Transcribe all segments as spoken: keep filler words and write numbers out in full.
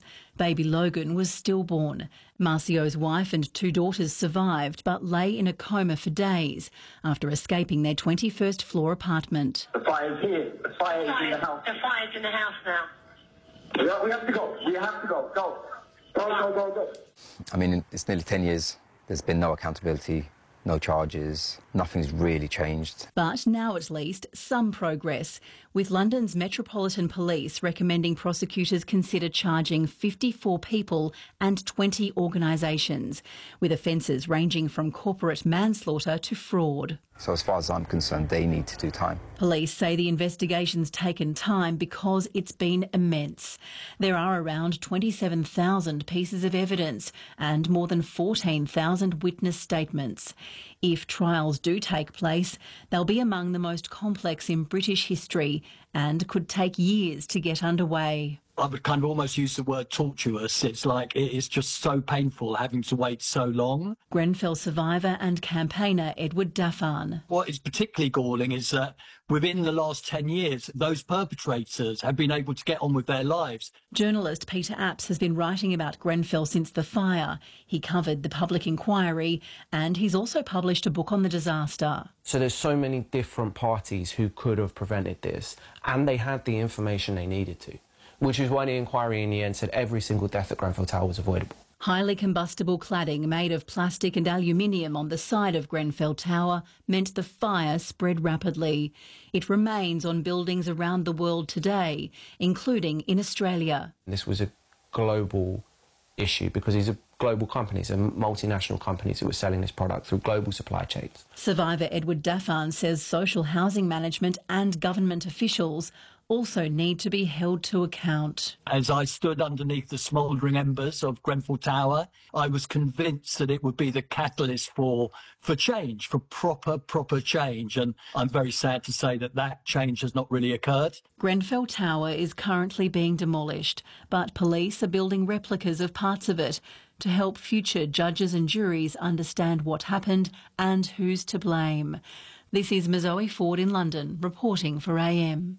Baby Logan was stillborn. Marcio's wife and two daughters survived but lay in a coma for days after escaping their twenty-first floor apartment. The fire's here. The fire is in the house. The fire's in the house now. Yeah, we have to go. We have to go. Go. Go, go, go, go. I mean, it's nearly ten years. There's been no accountability, no charges. Nothing's really changed. But now at least some progress, with London's Metropolitan Police recommending prosecutors consider charging fifty-four people and twenty organisations, with offences ranging from corporate manslaughter to fraud. So as far as I'm concerned, they need to do time. Police say the investigation's taken time because it's been immense. There are around twenty-seven thousand pieces of evidence and more than fourteen thousand witness statements. If trials do take place, they'll be among the most complex in British history and could take years to get underway. I would kind of almost use the word tortuous. It's like it is just so painful having to wait so long. Grenfell survivor and campaigner Edward Daffan. What is particularly galling is that within the last ten years, those perpetrators have been able to get on with their lives. Journalist Peter Apps has been writing about Grenfell since the fire. He covered the public inquiry and he's also published a book on the disaster. So there's so many different parties who could have prevented this, and they had the information they needed to, which is why the inquiry in the end said every single death at Grenfell Tower was avoidable. Highly combustible cladding made of plastic and aluminium on the side of Grenfell Tower meant the fire spread rapidly. It remains on buildings around the world today, including in Australia. This was a global issue because these are global companies and multinational companies who were selling this product through global supply chains. Survivor Edward Daffan says social housing management and government officials also need to be held to account. As I stood underneath the smouldering embers of Grenfell Tower, I was convinced that it would be the catalyst for, for change, for proper, proper change. And I'm very sad to say that that change has not really occurred. Grenfell Tower is currently being demolished, but police are building replicas of parts of it to help future judges and juries understand what happened and who's to blame. This is Mazoe Ford in London, reporting for A M.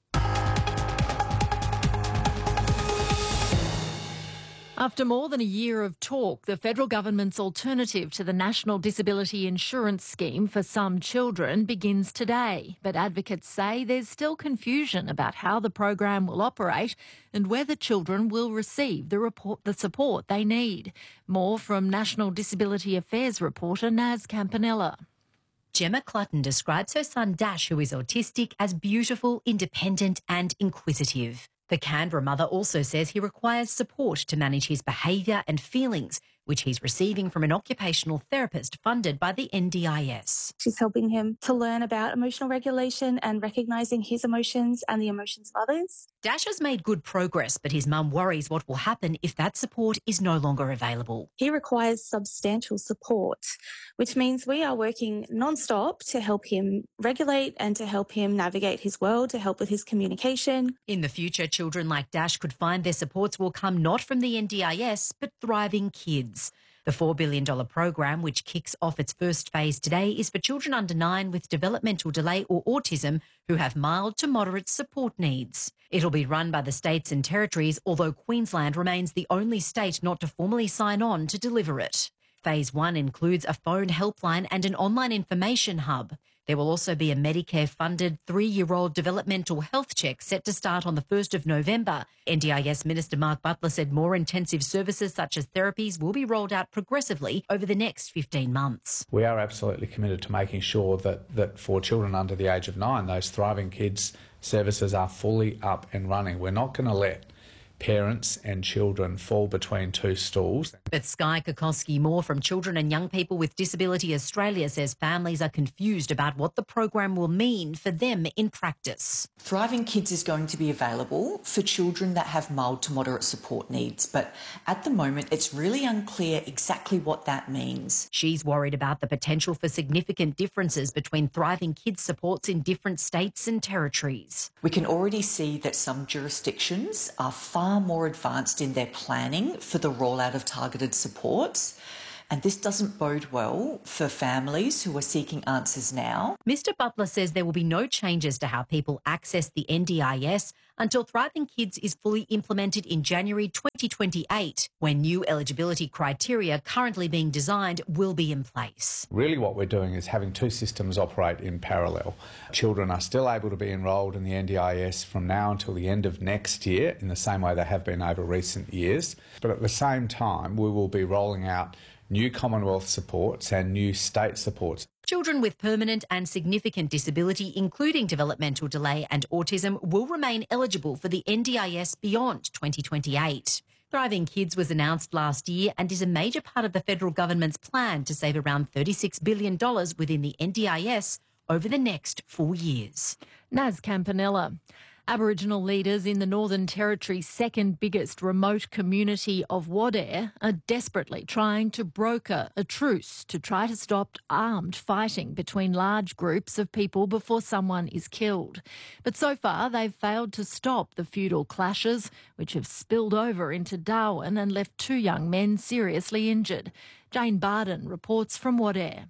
After more than a year of talk, the federal government's alternative to the National Disability Insurance Scheme for some children begins today. But advocates say there's still confusion about how the program will operate and whether children will receive the, report, the support they need. More from National Disability Affairs reporter Naz Campanella. Gemma Clutton describes her son Dash, who is autistic, as beautiful, independent and inquisitive. The Canberra mother also says he requires support to manage his behaviour and feelings, which he's receiving from an occupational therapist funded by the N D I S. She's helping him to learn about emotional regulation and recognising his emotions and the emotions of others. Dash has made good progress, but his mum worries what will happen if that support is no longer available. He requires substantial support, which means we are working non-stop to help him regulate and to help him navigate his world, to help with his communication. In the future, children like Dash could find their supports will come not from the N D I S, but Thriving Kids. The four billion dollars program, which kicks off its first phase today, is for children under nine with developmental delay or autism who have mild to moderate support needs. It'll be run by the states and territories, although Queensland remains the only state not to formally sign on to deliver it. Phase one includes a phone helpline and an online information hub. There will also be a Medicare-funded three-year-old developmental health check set to start on the first of November. N D I S Minister Mark Butler said more intensive services such as therapies will be rolled out progressively over the next fifteen months. We are absolutely committed to making sure that, that for children under the age of nine, those Thriving Kids services are fully up and running. We're not going to let parents and children fall between two stools. But Sky Kokoski-Moore from Children and Young People with Disability Australia says families are confused about what the program will mean for them in practice. Thriving Kids is going to be available for children that have mild to moderate support needs, but at the moment it's really unclear exactly what that means. She's worried about the potential for significant differences between Thriving Kids supports in different states and territories. We can already see that some jurisdictions are far more advanced in their planning for the rollout of targeted supports. and this doesn't bode well for families who are seeking answers now. Mister Butler says there will be no changes to how people access the N D I S until Thriving Kids is fully implemented in January twenty twenty-eight, when new eligibility criteria currently being designed will be in place. Really what we're doing is having two systems operate in parallel. Children are still able to be enrolled in the N D I S from now until the end of next year in the same way they have been over recent years. But at the same time, we will be rolling out new Commonwealth supports and new state supports. Children with permanent and significant disability, including developmental delay and autism, will remain eligible for the N D I S beyond twenty twenty-eight. Thriving Kids was announced last year and is a major part of the federal government's plan to save around thirty-six billion dollars within the N D I S over the next four years. Naz Campanella. Aboriginal leaders in the Northern Territory's second biggest remote community of Wadeye are desperately trying to broker a truce to try to stop armed fighting between large groups of people before someone is killed. But so far they've failed to stop the feudal clashes, which have spilled over into Darwin and left two young men seriously injured. Jane Barden reports from Wadeye.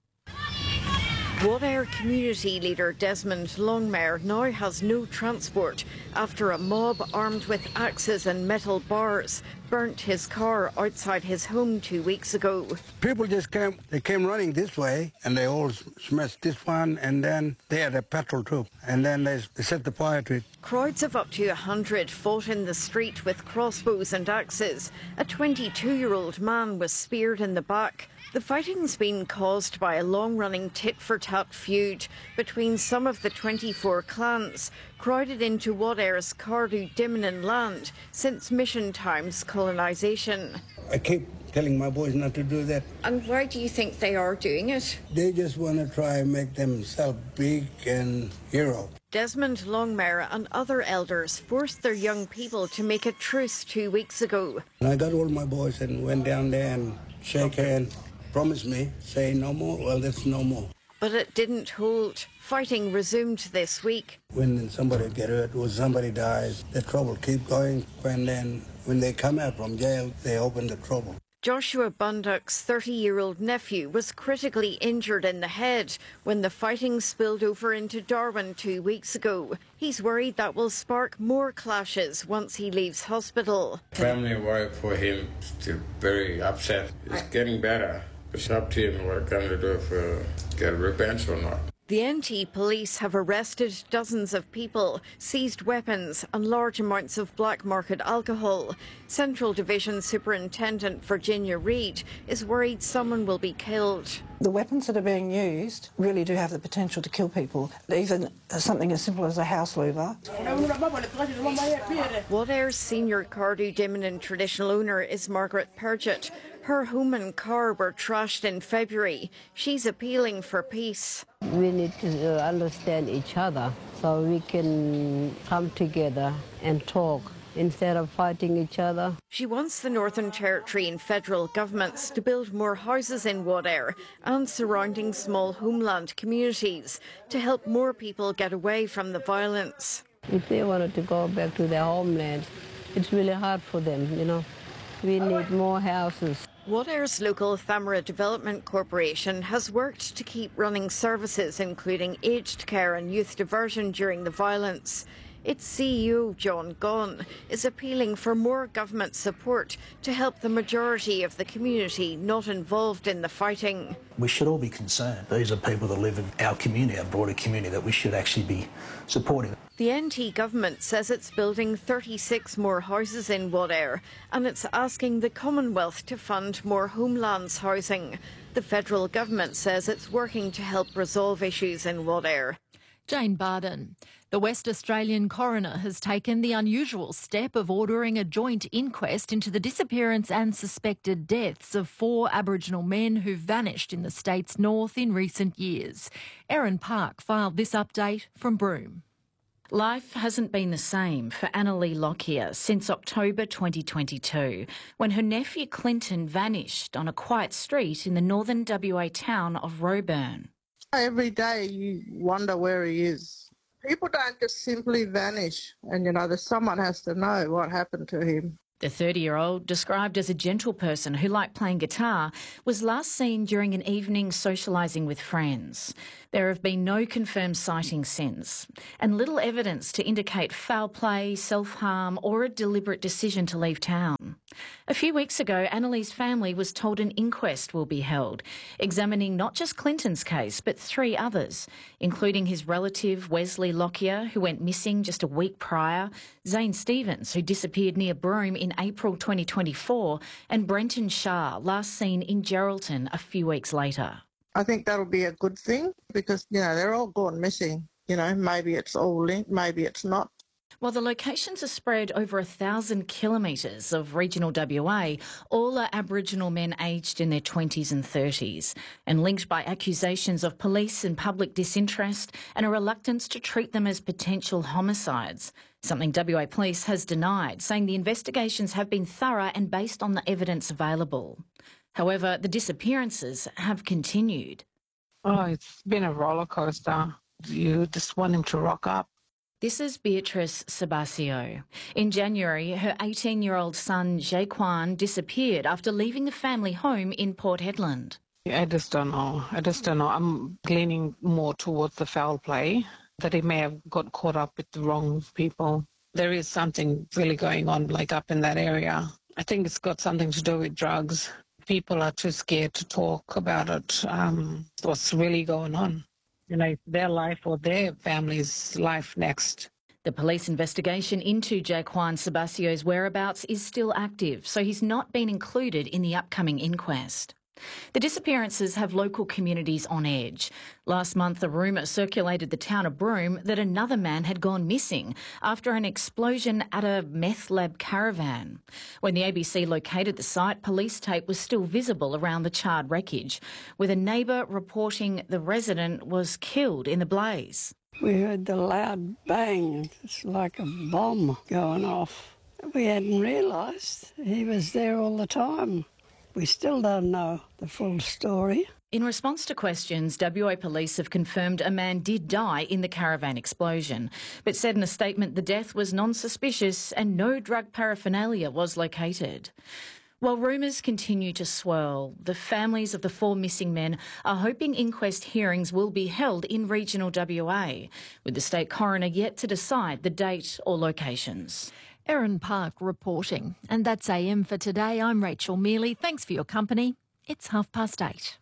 Wadeye community leader Desmond Longmire now has no transport after a mob armed with axes and metal bars burnt his car outside his home two weeks ago. People just came, they came running this way and they all smashed this one, and then they had a petrol too, and then they, they set the fire to it. Crowds of up to a hundred fought in the street with crossbows and axes. A twenty-two-year-old man was speared in the back. The fighting's been caused by a long-running tit-for-tat feud between some of the twenty-four clans crowded into Wadeye's Cardew Diminin land since Mission Times colonisation. I keep telling my boys not to do that. And why do you think they are doing it? They just want to try and make themselves big and hero. Desmond Longmire and other elders forced their young people to make a truce two weeks ago. And I got all my boys and went down there and shake hands. Promised me, say no more, well, that's no more. But it didn't hold. Fighting resumed this week. When somebody get hurt or somebody dies, the trouble keep going, and then when they come out from jail, they open the trouble. Joshua Bundock's thirty-year-old nephew was critically injured in the head when the fighting spilled over into Darwin two weeks ago. He's worried that will spark more clashes once he leaves hospital. Family work for him, still very upset. It's getting better. It's up to him what kind to do for get revenge or not. The N T police have arrested dozens of people, seized weapons and large amounts of black market alcohol. Central Division Superintendent Virginia Reid is worried someone will be killed. The weapons that are being used really do have the potential to kill people, even something as simple as a house louver. Wadeye's senior Cardew Diminin traditional owner is Margaret Purgett. Her home and car were trashed in February. She's appealing for peace. We need to understand each other so we can come together and talk instead of fighting each other. She wants the Northern Territory and federal governments to build more houses in Wadeye and surrounding small homeland communities to help more people get away from the violence. If they wanted to go back to their homeland, it's really hard for them, you know. We need more houses. Wadeye's local Thamara Development Corporation has worked to keep running services including aged care and youth diversion during the violence. Its C E O, John Gunn, is appealing for more government support to help the majority of the community not involved in the fighting. We should all be concerned. These are people that live in our community, our broader community, that we should actually be supporting. The N T government says it's building thirty-six more houses in Wadeye and it's asking the Commonwealth to fund more homelands housing. The federal government says it's working to help resolve issues in Wadeye. Jane Barden. The West Australian coroner has taken the unusual step of ordering a joint inquest into the disappearance and suspected deaths of four Aboriginal men who vanished in the state's north in recent years. Erin Park filed this update from Broome. Life hasn't been the same for Annalee Lockyer since October twenty twenty-two, when her nephew Clinton vanished on a quiet street in the northern W A town of Roebourne. Every day you wonder where he is. People don't just simply vanish and, you know, that someone has to know what happened to him. The thirty-year-old, described as a gentle person who liked playing guitar, was last seen during an evening socialising with friends. There have been no confirmed sightings since, and little evidence to indicate foul play, self-harm or a deliberate decision to leave town. A few weeks ago, Annalee's family was told an inquest will be held, examining not just Clinton's case, but three others, including his relative Wesley Lockyer, who went missing just a week prior, Zane Stevens, who disappeared near Broome in April twenty twenty-four, and Brenton Shah, last seen in Geraldton a few weeks later. I think that'll be a good thing because, you know, they're all gone missing. You know, maybe it's all linked, maybe it's not. While the locations are spread over a thousand kilometres of regional W A, all are Aboriginal men aged in their twenties and thirties and linked by accusations of police and public disinterest and a reluctance to treat them as potential homicides, something W A Police has denied, saying the investigations have been thorough and based on the evidence available. However, the disappearances have continued. Oh, it's been a roller coaster. You just want him to rock up. This is Beatrice Sabasio. In January, her eighteen-year-old son, Jaquan, disappeared after leaving the family home in Port Hedland. I just don't know. I just don't know. I'm leaning more towards the foul play, that he may have got caught up with the wrong people. There is something really going on, like, up in that area. I think it's got something to do with drugs. People are too scared to talk about it, um, what's really going on. You know, their life or their family's life next. The police investigation into Jaquan Sabasio's whereabouts is still active, so he's not been included in the upcoming inquest. The disappearances have local communities on edge. Last month, a rumour circulated the town of Broome that another man had gone missing after an explosion at a meth lab caravan. When the A B C located the site, police tape was still visible around the charred wreckage, with a neighbour reporting the resident was killed in the blaze. We heard the loud bang. It's like a bomb going off. We hadn't realised he was there all the time. We still don't know the full story. In response to questions, W A Police have confirmed a man did die in the caravan explosion, but said in a statement the death was non-suspicious and no drug paraphernalia was located. While rumours continue to swirl, the families of the four missing men are hoping inquest hearings will be held in regional W A, with the state coroner yet to decide the date or locations. Erin Park reporting. And that's A M for today. I'm Rachel Mealy. Thanks for your company. It's half past eight.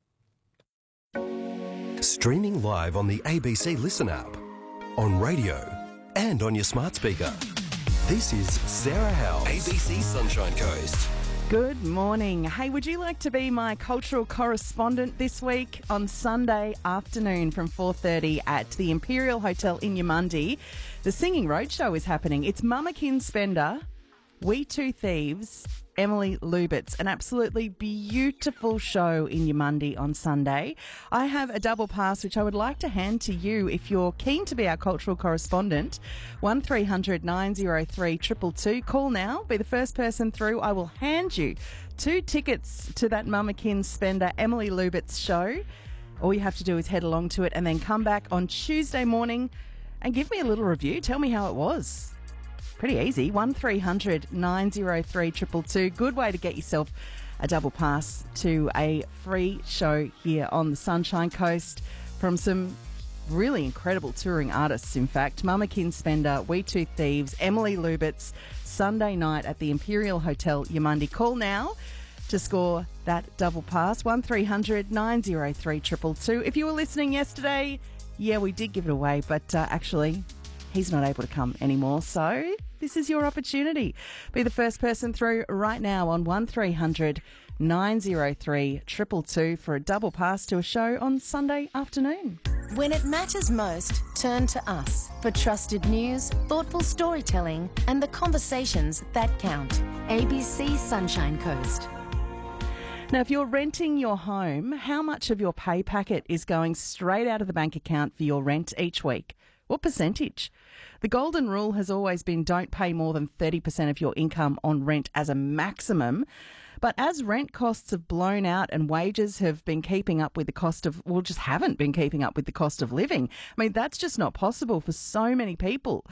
Streaming live on the A B C Listen app, on radio and on your smart speaker. This is Sarah Howell, A B C Sunshine Coast. Good morning. Hey, would you like to be my cultural correspondent this week? On Sunday afternoon from four thirty at the Imperial Hotel in Yamundi, the Singing Roadshow is happening. It's Mamakin Spender, We Two Thieves, Emily Lubitz. An absolutely beautiful show in Yamundi on Sunday. I have a double pass which I would like to hand to you if you're keen to be our cultural correspondent. one three hundred nine oh three two two two. Call now. Be the first person through. I will hand you two tickets to that Mamakin Spender Emily Lubitz show. All you have to do is head along to it and then come back on Tuesday morning and give me a little review. Tell me how it was. Pretty easy. one three hundred nine oh three two two two. Good way to get yourself a double pass to a free show here on the Sunshine Coast from some really incredible touring artists, in fact. Mamakin Spender, We Two Thieves, Emily Lubitz, Sunday night at the Imperial Hotel Yamundi. Call now to score that double pass. one three hundred nine oh three two two two. If you were listening yesterday, yeah, we did give it away, but uh, actually he's not able to come anymore, so this is your opportunity. Be the first person through right now on one three hundred nine oh three two two two for a double pass to a show on Sunday afternoon. When it matters most, turn to us for trusted news, thoughtful storytelling and the conversations that count. A B C Sunshine Coast. Now, if you're renting your home, how much of your pay packet is going straight out of the bank account for your rent each week? What percentage? The golden rule has always been don't pay more than thirty percent of your income on rent as a maximum. But as rent costs have blown out and wages have been keeping up with the cost of, well, just haven't been keeping up with the cost of living, I mean, that's just not possible for so many people.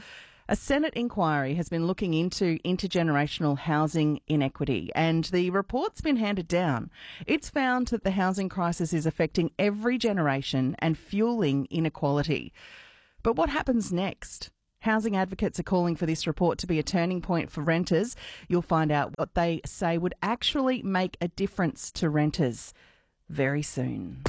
A Senate inquiry has been looking into intergenerational housing inequity, and the report's been handed down. It's found that the housing crisis is affecting every generation and fueling inequality. But what happens next? Housing advocates are calling for this report to be a turning point for renters. You'll find out what they say would actually make a difference to renters very soon.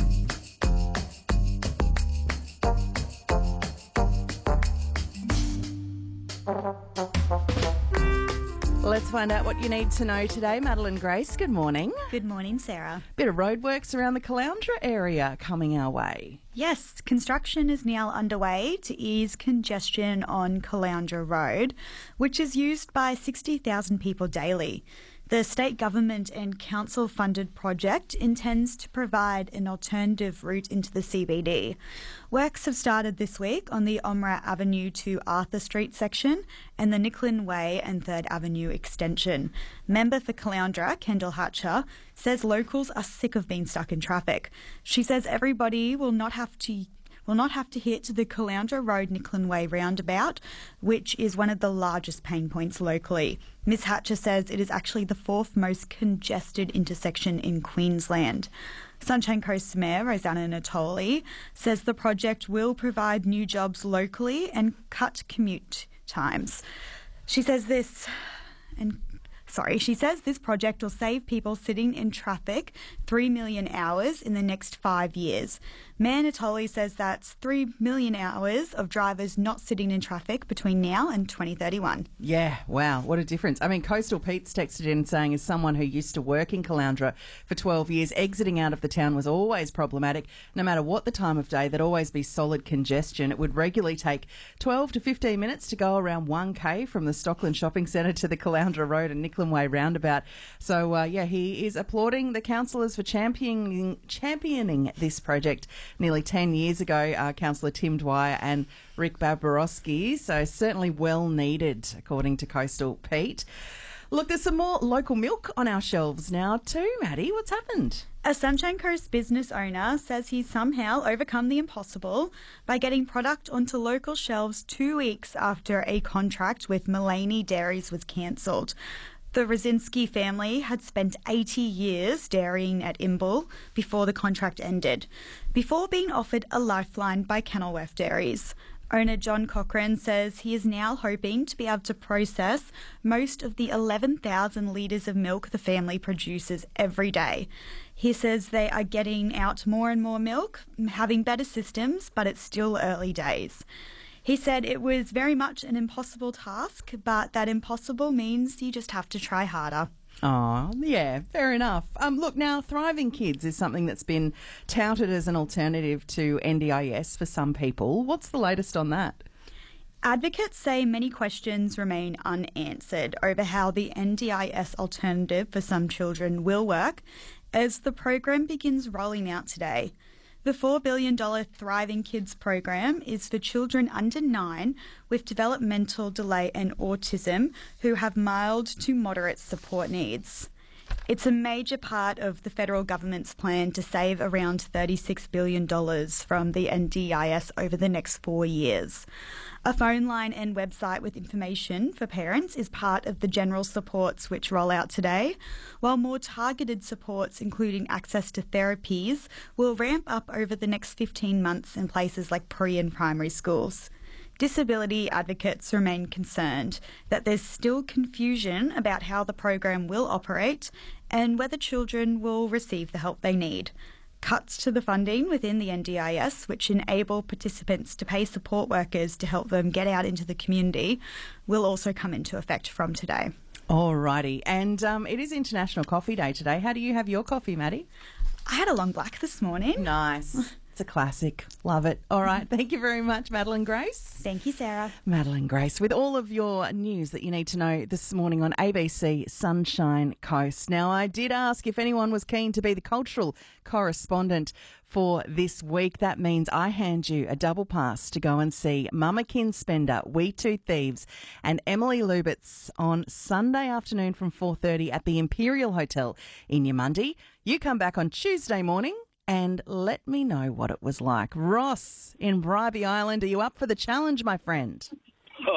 Let's find out what you need to know today. Madeline Grace, good morning. Good morning, Sarah. Bit of roadworks around the Caloundra area coming our way. Yes, construction is now underway to ease congestion on Caloundra Road, which is used by sixty thousand people daily. The state government and council-funded project intends to provide an alternative route into the C B D. Works have started this week on the Omra Avenue to Arthur Street section and the Nicklin Way and third Avenue extension. Member for Caloundra, Kendall Hatcher, says locals are sick of being stuck in traffic. She says everybody will not have to will not have to hit the Caloundra Road Nicklin Way roundabout, which is one of the largest pain points locally. Miz Hatcher says it is actually the fourth most congested intersection in Queensland. Sunshine Coast Mayor Rosanna Natoli says the project will provide new jobs locally and cut commute times. She says this, and Sorry, she says this project will save people sitting in traffic three million hours in the next five years. Mayor Natoli says that's three million hours of drivers not sitting in traffic between now and twenty thirty-one. Yeah, wow, what a difference. I mean, Coastal Pete's texted in saying, as someone who used to work in Caloundra for twelve years, exiting out of the town was always problematic. No matter what the time of day, there'd always be solid congestion. It would regularly take twelve to fifteen minutes to go around one K from the Stockland Shopping Centre to the Caloundra Road and Nicklin Way roundabout. So, uh, yeah, he is applauding the councillors for championing, championing this project nearly ten years ago, uh, Councillor Tim Dwyer and Rick Babarowski. So certainly well needed, according to Coastal Pete. Look, there's some more local milk on our shelves now too, Maddie. What's happened? A Sunshine Coast business owner says he's somehow overcome the impossible by getting product onto local shelves two weeks after a contract with Mullaney Dairies was cancelled. The Rosinski family had spent eighty years dairying at Imbil before the contract ended, before being offered a lifeline by Kenilworth Dairies. Owner John Cochran says he is now hoping to be able to process most of the eleven thousand litres of milk the family produces every day. He says they are getting out more and more milk, having better systems, but it's still early days. He said it was very much an impossible task, but that impossible means you just have to try harder. Oh, yeah, fair enough. Um, look, now, Thriving Kids is something that's been touted as an alternative to N D I S for some people. What's the latest on that? Advocates say many questions remain unanswered over how the N D I S alternative for some children will work as the program begins rolling out today. The four billion dollars Thriving Kids program is for children under nine with developmental delay and autism who have mild to moderate support needs. It's a major part of the federal government's plan to save around thirty-six billion dollars from the N D I S over the next four years. A phone line and website with information for parents is part of the general supports which roll out today, while more targeted supports, including access to therapies, will ramp up over the next fifteen months in places like pre and primary schools. Disability advocates remain concerned that there's still confusion about how the program will operate and whether children will receive the help they need. Cuts to the funding within the N D I S, which enable participants to pay support workers to help them get out into the community, will also come into effect from today. Alrighty, and um, it is International Coffee Day today. How do you have your coffee, Maddie? I had a long black this morning. Nice. It's a classic. Love it. All right. Thank you very much, Madeline Grace. Thank you, Sarah. Madeline Grace with all of your news that you need to know this morning on A B C Sunshine Coast. Now, I did ask if anyone was keen to be the cultural correspondent for this week. That means I hand you a double pass to go and see Mama Kinspender, We Two Thieves and Emily Lubitz on Sunday afternoon from four thirty at the Imperial Hotel in Yamundi. You come back on Tuesday morning and let me know what it was like. Ross in Bribie Island, are you up for the challenge, my friend?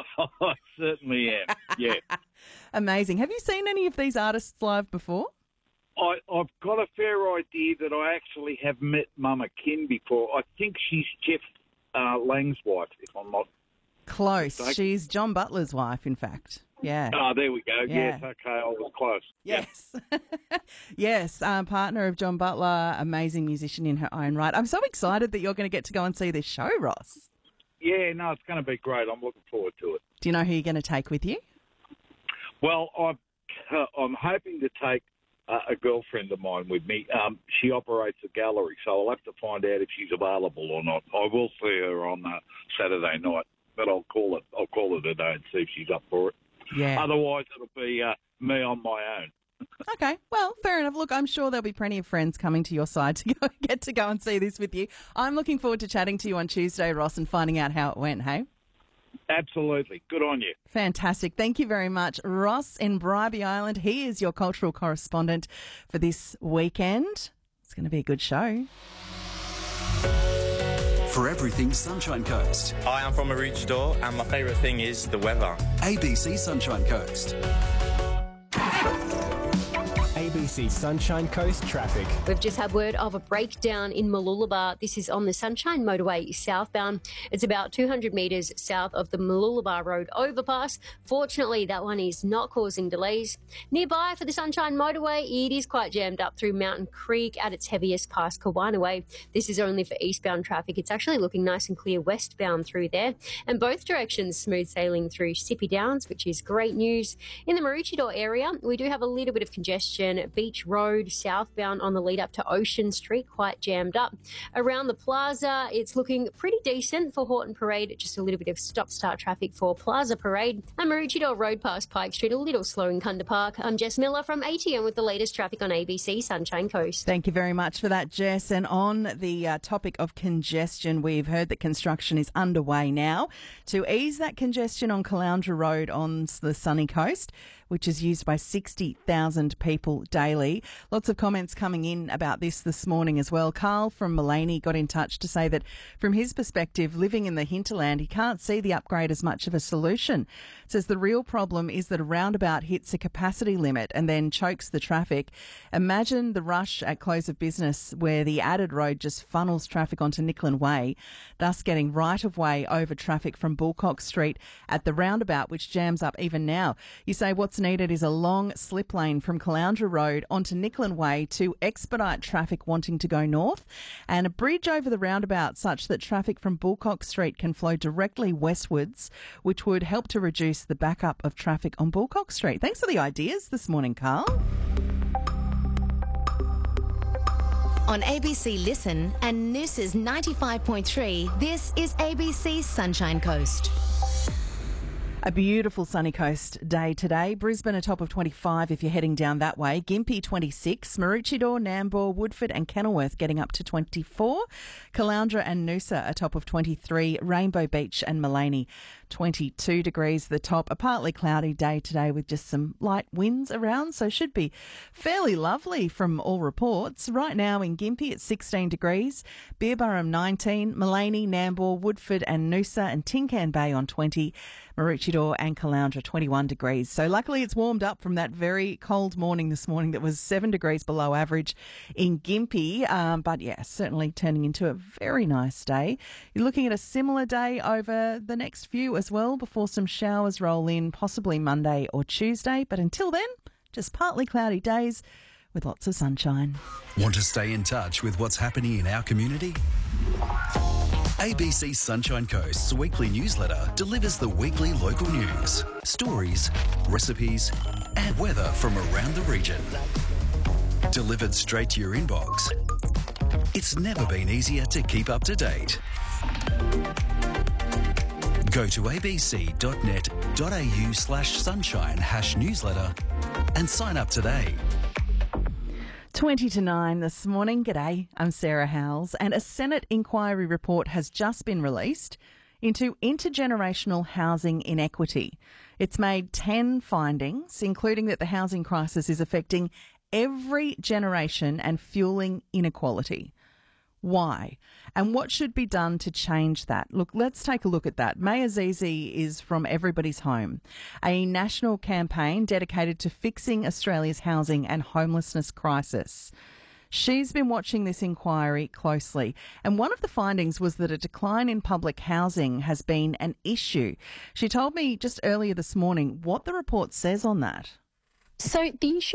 I certainly am, yeah. Amazing. Have you seen any of these artists live before? I, I've got a fair idea that I actually have met Mama Ken before. I think she's Jeff uh, Lang's wife, if I'm not Close. mistaken. She's John Butler's wife, in fact. Yeah. Oh, there we go. Yeah. Yes, okay, I was close. Yes. Yes, uh, partner of John Butler, amazing musician in her own right. I'm so excited that you're going to get to go and see this show, Ross. Yeah, no, it's going to be great. I'm looking forward to it. Do you know who you're going to take with you? Well, I'm, uh, I'm hoping to take uh, a girlfriend of mine with me. Um, she operates a gallery, so I'll have to find out if she's available or not. I will see her on uh, Saturday night, but I'll call it. I'll call her today and see if she's up for it. Yeah. Otherwise, it'll be uh, me on my own. Okay, well, fair enough. Look, I'm sure there'll be plenty of friends coming to your side to go, get to go and see this with you. I'm looking forward to chatting to you on Tuesday, Ross, and finding out how it went, hey? Absolutely. Good on you. Fantastic. Thank you very much. Ross in Bribie Island, he is your cultural correspondent for this weekend. It's going to be a good show. For everything Sunshine Coast. Hi, I'm from Maroochydore, and my favourite thing is the weather. A B C Sunshine Coast. A B C Sunshine Coast traffic. We've just had word of a breakdown in Mooloolaba. This is on the Sunshine Motorway southbound. It's about two hundred metres south of the Mooloolaba Road overpass. Fortunately, that one is not causing delays. Nearby for the Sunshine Motorway, it is quite jammed up through Mountain Creek at its heaviest past Kawanaway. This is only for eastbound traffic. It's actually looking nice and clear westbound through there. And both directions smooth sailing through Sippy Downs, which is great news. In the Maroochydore area, we do have a little bit of congestion. Beach Road southbound on the lead up to Ocean Street, quite jammed up. Around the plaza, it's looking pretty decent for Horton Parade, just a little bit of stop-start traffic for Plaza Parade. And Maroochydore Road past Pike Street, a little slow in Kunda Park. I'm Jess Miller from A T M with the latest traffic on A B C Sunshine Coast. Thank you very much for that, Jess. And on the uh, topic of congestion, we've heard that construction is underway now to ease that congestion on Caloundra Road on the sunny coast, which is used by sixty thousand people daily. Lots of comments coming in about this this morning as well. Carl from Mullaney got in touch to say that from his perspective, living in the hinterland, he can't see the upgrade as much of a solution. Says the real problem is that a roundabout hits a capacity limit and then chokes the traffic. Imagine the rush at close of business where the added road just funnels traffic onto Nicklin Way, thus getting right-of-way over traffic from Bullcock Street at the roundabout, which jams up even now. You say what's needed is a long slip lane from Caloundra Road onto Nicklin Way to expedite traffic wanting to go north, and a bridge over the roundabout such that traffic from Bullcock Street can flow directly westwards, which would help to reduce the backup of traffic on Bullcock Street. Thanks for the ideas this morning, Carl. On A B C Listen and Noosa's ninety-five point three, this is A B C Sunshine Coast. A beautiful sunny coast day today. Brisbane a top of twenty-five if you're heading down that way. Gympie twenty-six. Maroochydore, Nambour, Woodford and Kenilworth getting up to twenty-four. Caloundra and Noosa a top of twenty-three. Rainbow Beach and Mullaney twenty-two degrees. The top, a partly cloudy day today with just some light winds around, so should be fairly lovely from all reports. Right now in Gympie it's sixteen degrees. Beerburrum nineteen. Mullaney, Nambour, Woodford and Noosa and Tincan Bay on twenty. Maroochydore and Caloundra twenty-one degrees. So luckily it's warmed up from that very cold morning this morning that was seven degrees below average in Gympie. Um, but yeah, certainly turning into a very nice day. You're looking at a similar day over the next few as well before some showers roll in, possibly Monday or Tuesday. But until then, just partly cloudy days with lots of sunshine. Want to stay in touch with what's happening in our community? A B C Sunshine Coast's weekly newsletter delivers the weekly local news, stories, recipes and weather from around the region. Delivered straight to your inbox. It's never been easier to keep up to date. Go to abc.net.au slash sunshine hash newsletter and sign up today. twenty to nine this morning. G'day, I'm Sarah Howells, and a Senate inquiry report has just been released into intergenerational housing inequity. It's made ten findings, including that the housing crisis is affecting every generation and fueling inequality. Why? And what should be done to change that? Look, let's take a look at that. May Azizi is from Everybody's Home, a national campaign dedicated to fixing Australia's housing and homelessness crisis. She's been watching this inquiry closely, and one of the findings was that a decline in public housing has been an issue. She told me just earlier this morning what the report says on that. So the issue